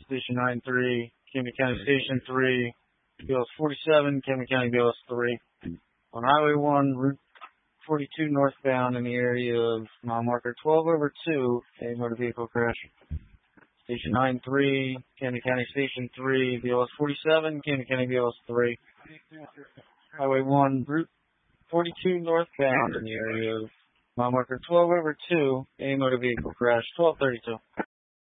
Station 9-3, Camden County Station 3, BLS 47, Camden County BLS 3. On Highway 1, Route 42 northbound in the area of mile marker 12/2, a motor vehicle crash. Station 9-3, Camden County Station 3, BLS 47, Camden County BLS 3. Highway 1, Route 42 northbound in the area of mile marker 12/2, a motor vehicle crash, 1232.